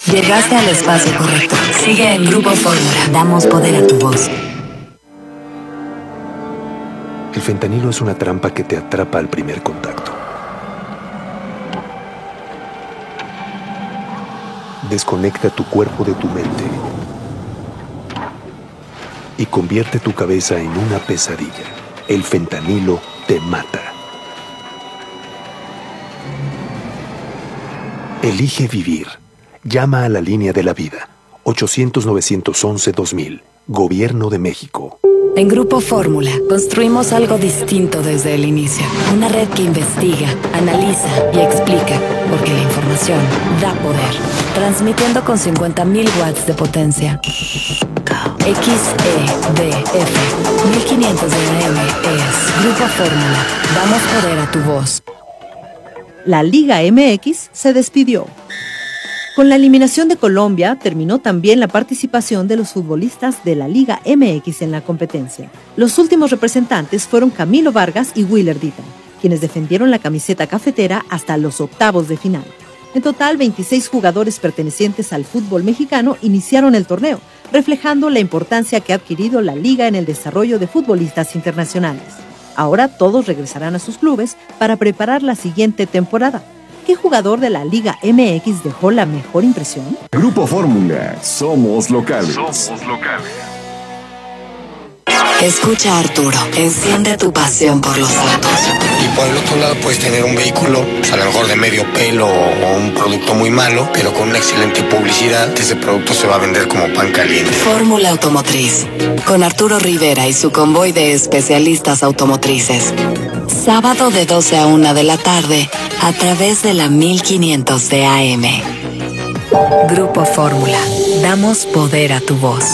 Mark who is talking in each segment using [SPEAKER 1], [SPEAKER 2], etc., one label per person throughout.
[SPEAKER 1] Llegaste al espacio correcto. Sigue en Grupo Fórmula. Damos poder a tu voz.
[SPEAKER 2] El fentanilo es una trampa que te atrapa al primer contacto. Desconecta tu cuerpo de tu mente y convierte tu cabeza en una pesadilla. El fentanilo te mata. Elige vivir. Llama a la línea de la vida. 800-911-2000. Gobierno de México.
[SPEAKER 1] En Grupo Fórmula construimos algo distinto desde el inicio. Una red que investiga, analiza y explica, porque la información da poder. Transmitiendo con 50.000 watts de potencia. XEDF 1500 de AM es Grupo Fórmula. Damos poder a tu voz.
[SPEAKER 3] La Liga MX se despidió. Con la eliminación de Colombia, terminó también la participación de los futbolistas de la Liga MX en la competencia. Los últimos representantes fueron Camilo Vargas y Willer Dita, quienes defendieron la camiseta cafetera hasta los octavos de final. En total, 26 jugadores pertenecientes al fútbol mexicano iniciaron el torneo, reflejando la importancia que ha adquirido la liga en el desarrollo de futbolistas internacionales. Ahora todos regresarán a sus clubes para preparar la siguiente temporada. ¿Qué jugador de la Liga MX dejó la mejor impresión?
[SPEAKER 4] Grupo Fórmula, somos locales.
[SPEAKER 1] Escucha a Arturo, enciende tu pasión por los autos.
[SPEAKER 5] Y por el otro lado puedes tener un vehículo, a lo mejor de medio pelo o un producto muy malo, pero con una excelente publicidad, ese producto se va a vender como pan caliente.
[SPEAKER 1] Fórmula Automotriz, con Arturo Rivera y su convoy de especialistas automotrices. Sábado de 12 a 1 de la tarde, a través de la 1500 de AM. Grupo Fórmula, damos poder a tu voz.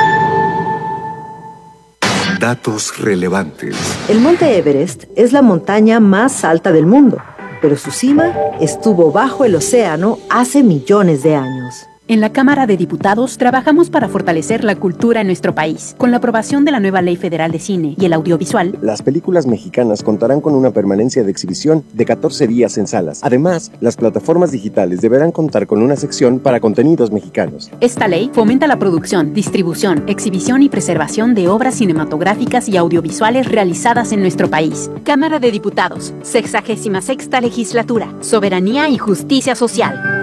[SPEAKER 4] Datos relevantes.
[SPEAKER 3] El monte Everest es la montaña más alta del mundo, pero su cima estuvo bajo el océano hace millones de años.
[SPEAKER 6] En la Cámara de Diputados trabajamos para fortalecer la cultura en nuestro país. Con la aprobación de la nueva Ley Federal de Cine y el Audiovisual,
[SPEAKER 7] las películas mexicanas contarán con una permanencia de exhibición de 14 días en salas. Además, las plataformas digitales deberán contar con una sección para contenidos mexicanos.
[SPEAKER 6] Esta ley fomenta la producción, distribución, exhibición y preservación de obras cinematográficas y audiovisuales realizadas en nuestro país. Cámara de Diputados, 66ª Legislatura, Soberanía y Justicia Social.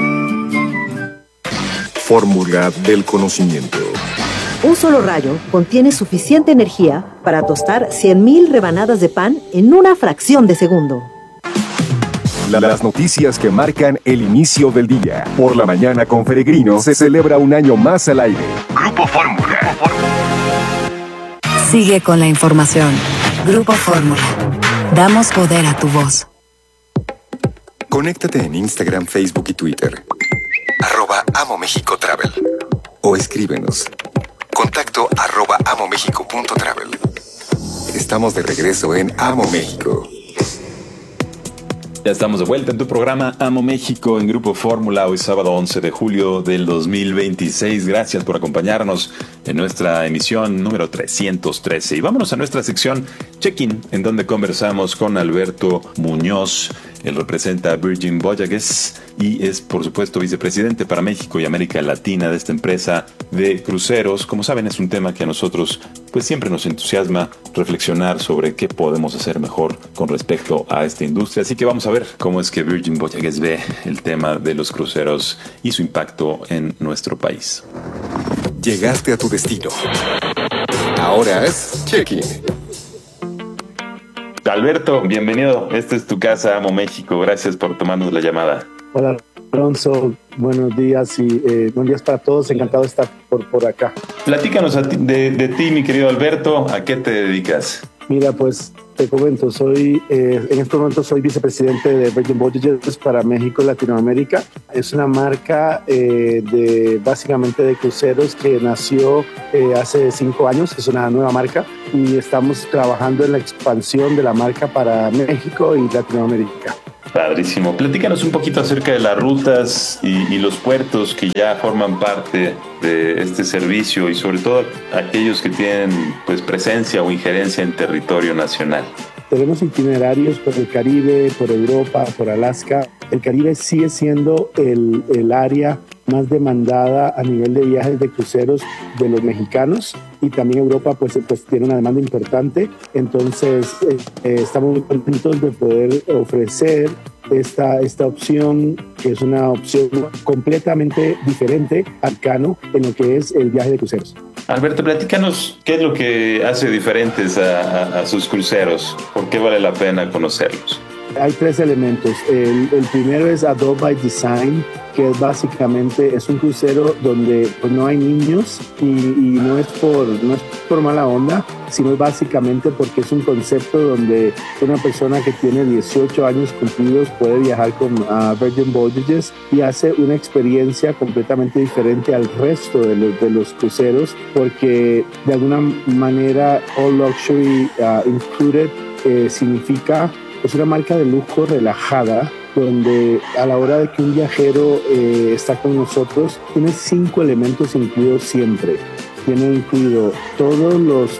[SPEAKER 4] Fórmula del conocimiento.
[SPEAKER 3] Un solo rayo contiene suficiente energía para tostar 100.000 rebanadas de pan en una fracción de segundo.
[SPEAKER 4] Las noticias que marcan el inicio del día. Por la mañana con Peregrino se celebra un año más al aire. Grupo Fórmula.
[SPEAKER 1] Sigue con la información. Grupo Fórmula. Damos poder a tu voz.
[SPEAKER 4] Conéctate en Instagram, Facebook y Twitter. @Amo México Travel. O escríbenos. Contacto @amomexico.travel. Estamos de regreso en Amo México.
[SPEAKER 8] Ya estamos de vuelta en tu programa Amo México en Grupo Fórmula, hoy sábado 11 de julio del 2026. Gracias por acompañarnos en nuestra emisión número 313. Y vámonos a nuestra sección Check-in, en donde conversamos con Alberto Muñoz. Él representa a Virgin Voyages y es, por supuesto, vicepresidente para México y América Latina de esta empresa de cruceros. Como saben, es un tema que a nosotros pues siempre nos entusiasma reflexionar sobre qué podemos hacer mejor con respecto a esta industria. Así que vamos a ver cómo es que Virgin Voyages ve el tema de los cruceros y su impacto en nuestro país.
[SPEAKER 4] Llegaste a tu destino. Ahora es Check-in.
[SPEAKER 8] Alberto, bienvenido. Esta es tu casa, Amo México. Gracias por tomarnos la llamada.
[SPEAKER 9] Hola, Alonso. Buenos días y buenos días para todos. Encantado de estar por acá.
[SPEAKER 8] Platícanos de ti, mi querido Alberto. ¿A qué te dedicas?
[SPEAKER 9] Mira, pues te comento, en este momento soy vicepresidente de Virgin Voyages para México y Latinoamérica. Es una marca básicamente de cruceros que nació hace 5 años, es una nueva marca y estamos trabajando en la expansión de la marca para México y Latinoamérica.
[SPEAKER 8] Padrísimo. Platícanos un poquito acerca de las rutas y los puertos que ya forman parte de este servicio y sobre todo aquellos que tienen pues presencia o injerencia en territorio nacional.
[SPEAKER 9] Tenemos itinerarios por el Caribe, por Europa, por Alaska. El Caribe sigue siendo el área más demandada a nivel de viajes de cruceros de los mexicanos, y también Europa pues tiene una demanda importante. Entonces estamos muy contentos de poder ofrecer esta opción, que es una opción completamente diferente al Cano en lo que es el viaje de cruceros.
[SPEAKER 8] Alberto, platícanos qué es lo que hace diferentes a sus cruceros, por qué vale la pena conocerlos.
[SPEAKER 9] Hay 3 elementos. El primero es Adobe by Design, que básicamente es un crucero donde pues, no hay niños y no es por mala onda, sino básicamente porque es un concepto donde una persona que tiene 18 años cumplidos puede viajar con Virgin Voyages y hace una experiencia completamente diferente al resto de los cruceros, porque de alguna manera All Luxury Included significa es una marca de lujo relajada, donde a la hora de que un viajero está con nosotros, tiene 5 elementos incluidos siempre. Tiene incluido todos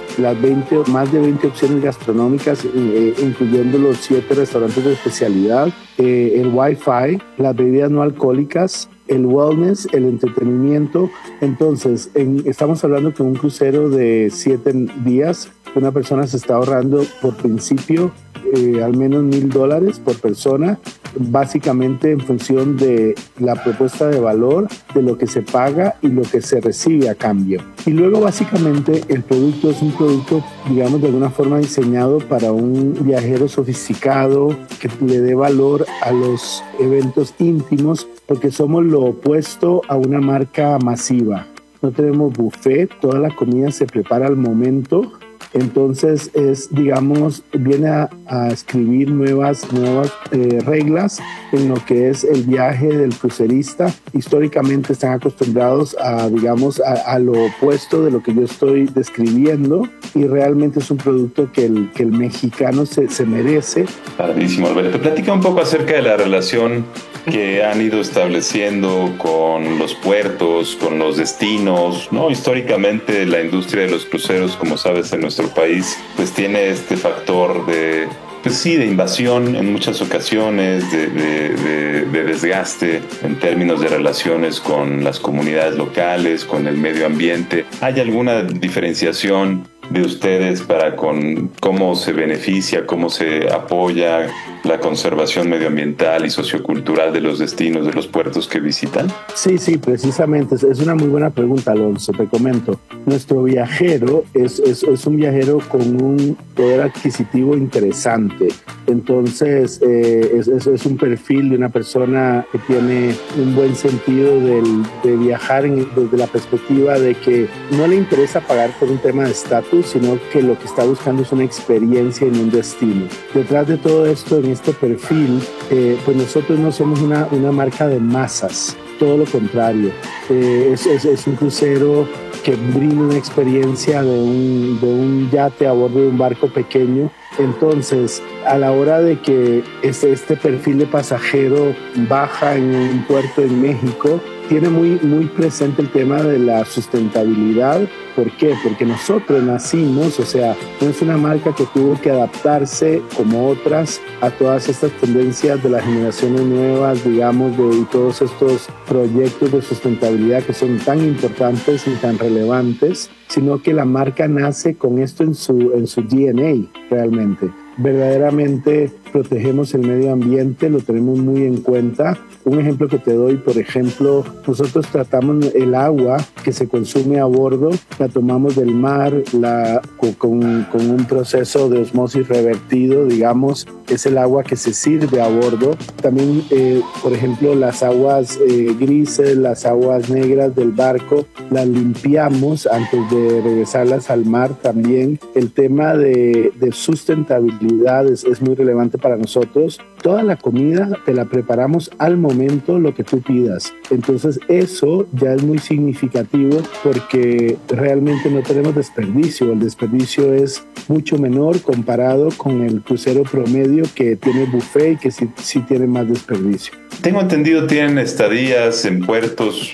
[SPEAKER 9] más de 20 opciones gastronómicas, incluyendo los 7 restaurantes de especialidad, el Wi-Fi, las bebidas no alcohólicas, el wellness, el entretenimiento. Entonces, estamos hablando que un crucero de 7 días, una persona se está ahorrando por principio al menos $1,000 por persona, básicamente en función de la propuesta de valor, de lo que se paga y lo que se recibe a cambio. Y luego básicamente el producto es un producto, digamos, de alguna forma diseñado para un viajero sofisticado que le dé valor a los eventos íntimos, porque somos lo opuesto a una marca masiva. No tenemos buffet, toda la comida se prepara al momento. Entonces viene a escribir nuevas reglas en lo que es el viaje del crucerista. Históricamente están acostumbrados a lo opuesto de lo que yo estoy describiendo, y realmente es un producto que el mexicano se merece.
[SPEAKER 8] Padrísimo, Alberto. Platica un poco acerca de la relación que han ido estableciendo con los puertos, con los destinos, ¿no? Históricamente la industria de los cruceros, como sabes, en nuestro país, pues tiene este factor de invasión en muchas ocasiones, de desgaste en términos de relaciones con las comunidades locales, con el medio ambiente. ¿Hay alguna diferenciación de ustedes para con cómo se beneficia, cómo se apoya la conservación medioambiental y sociocultural de los destinos, de los puertos que visitan?
[SPEAKER 9] Sí, precisamente. Es una muy buena pregunta, Alonso. Te comento. Nuestro viajero es un viajero con un poder adquisitivo interesante. Entonces, es un perfil de una persona que tiene un buen sentido de viajar desde la perspectiva de que no le interesa pagar por un tema de estatus, sino que lo que está buscando es una experiencia en un destino. Detrás de todo esto, en este perfil, pues nosotros no somos una marca de masas, todo lo contrario. Es un crucero que brinda una experiencia de un yate a bordo de un barco pequeño. Entonces, a la hora de que este perfil de pasajero baja en un puerto en México, tiene muy presente el tema de la sustentabilidad. ¿Por qué? Porque nosotros nacimos, o sea, no es una marca que tuvo que adaptarse como otras a todas estas tendencias de las generaciones nuevas, digamos, y todos estos proyectos de sustentabilidad que son tan importantes y tan relevantes, sino que la marca nace con esto en su DNA realmente. Verdaderamente protegemos el medio ambiente, lo tenemos muy en cuenta. Un ejemplo que te doy, por ejemplo, nosotros tratamos el agua que se consume a bordo, la tomamos del mar, con un proceso de osmosis revertido, digamos, es el agua que se sirve a bordo. También, por ejemplo, las aguas grises, las aguas negras del barco, las limpiamos antes de regresarlas al mar también. El tema de sustentabilidad es muy relevante para nosotros. Toda la comida te la preparamos al momento, lo que tú pidas. Entonces eso ya es muy significativo porque realmente no tenemos desperdicio. El desperdicio es mucho menor comparado con el crucero promedio que tiene buffet y que sí tiene más desperdicio.
[SPEAKER 8] Tengo entendido, tienen estadías en puertos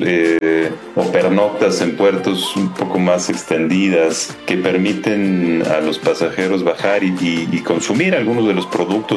[SPEAKER 8] o pernoctas en puertos un poco más extendidas que permiten a los pasajeros bajar y consumir algunos de los productos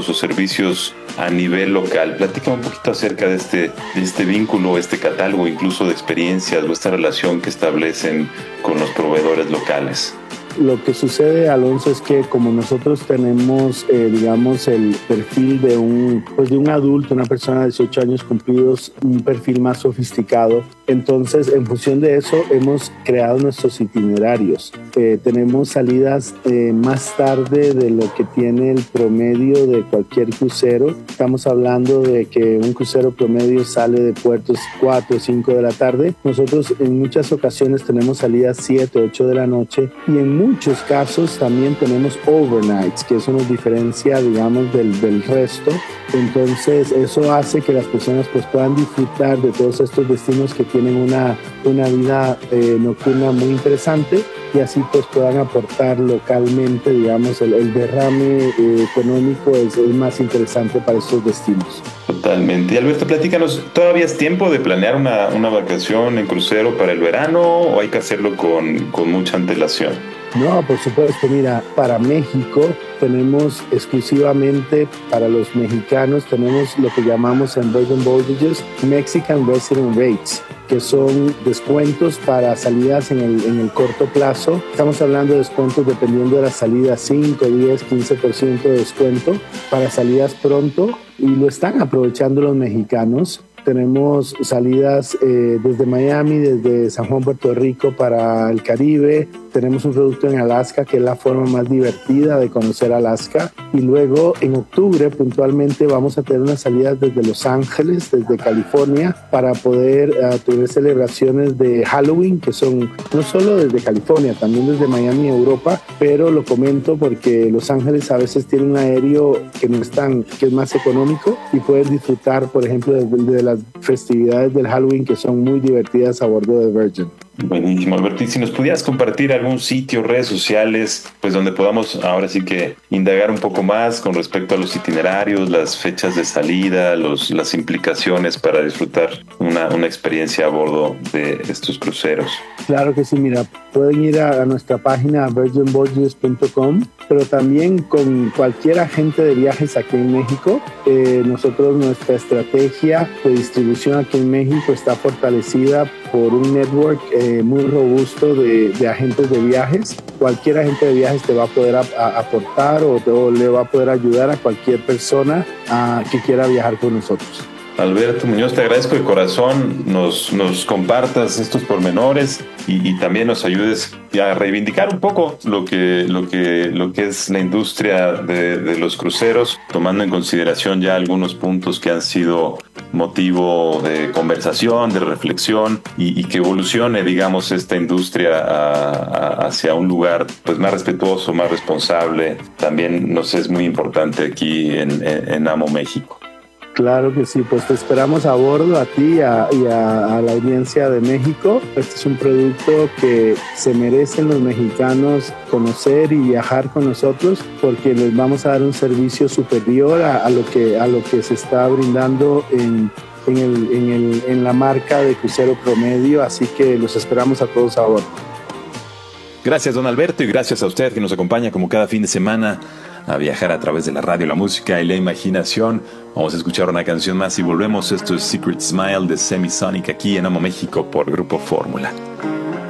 [SPEAKER 8] productos o servicios a nivel local. Platícame un poquito acerca de este vínculo, este catálogo incluso de experiencias o esta relación que establecen con los proveedores locales.
[SPEAKER 9] Lo que sucede, Alonso, es que como nosotros tenemos, digamos, el perfil de un adulto, una persona de 18 años cumplidos, un perfil más sofisticado, entonces en función de eso hemos creado nuestros itinerarios. Tenemos salidas más tarde de lo que tiene el promedio de cualquier crucero. Estamos hablando de que un crucero promedio sale de puertos 4 o 5 de la tarde. Nosotros en muchas ocasiones tenemos salidas 7 o 8 de la noche y en muchos casos también tenemos overnights, que eso nos diferencia, digamos, del resto. Entonces eso hace que las personas pues puedan disfrutar de todos estos destinos que tienen una vida nocturna muy interesante y así pues puedan aportar localmente, digamos, el derrame económico es más interesante para estos destinos.
[SPEAKER 8] Totalmente. Y Alberto, platícanos, ¿todavía es tiempo de planear una vacación en crucero para el verano o hay que hacerlo con mucha antelación?
[SPEAKER 9] No, por supuesto, mira, para México tenemos exclusivamente, para los mexicanos, tenemos lo que llamamos en Virgin Voyages Mexican Resident Rates, que son descuentos para salidas en el corto plazo. Estamos hablando de descuentos dependiendo de la salida, 5, 10, 15% de descuento para salidas pronto y lo están aprovechando los mexicanos. Tenemos salidas desde Miami, desde San Juan, Puerto Rico para el Caribe. Tenemos un producto en Alaska que es la forma más divertida de conocer Alaska. Y luego en octubre puntualmente vamos a tener unas salidas desde Los Ángeles, desde California, para poder tener celebraciones de Halloween que son no solo desde California, también desde Miami, Europa. Pero lo comento porque Los Ángeles a veces tiene un aéreo que es más económico y puedes disfrutar, por ejemplo, de las festividades del Halloween que son muy divertidas a bordo de Virgin.
[SPEAKER 8] Buenísimo, Alberto. Y si nos pudieras compartir algún sitio, redes sociales, pues donde podamos ahora sí que indagar un poco más con respecto a los itinerarios, las fechas de salida, las implicaciones para disfrutar una experiencia a bordo de estos cruceros.
[SPEAKER 9] Claro que sí, mira, pueden ir a nuestra página virginvoyages.com, pero también con cualquier agente de viajes aquí en México. Nuestra estrategia de distribución aquí en México está fortalecida por un network muy robusto de agentes de viajes. Cualquier agente de viajes te va a poder aportar o le va a poder ayudar a cualquier persona que quiera viajar con nosotros.
[SPEAKER 8] Alberto Muñoz, te agradezco de corazón nos compartas estos pormenores y también nos ayudes a reivindicar un poco lo que es la industria de los cruceros, tomando en consideración ya algunos puntos que han sido motivo de conversación, de reflexión y que evolucione, digamos, esta industria hacia un lugar pues más respetuoso, más responsable. También nos es muy importante aquí en Amo México.
[SPEAKER 9] Claro que sí, pues te esperamos a bordo, a ti y a la audiencia de México. Este es un producto que se merecen los mexicanos conocer y viajar con nosotros porque les vamos a dar un servicio superior a lo que se está brindando en la marca de crucero promedio, así que los esperamos a todos a bordo.
[SPEAKER 8] Gracias, don Alberto, y gracias a usted que nos acompaña como cada fin de semana a viajar a través de la radio, la música y la imaginación. Vamos a escuchar una canción más y volvemos. Esto es Secret Smile de Semisonic aquí en Amo México por Grupo Fórmula.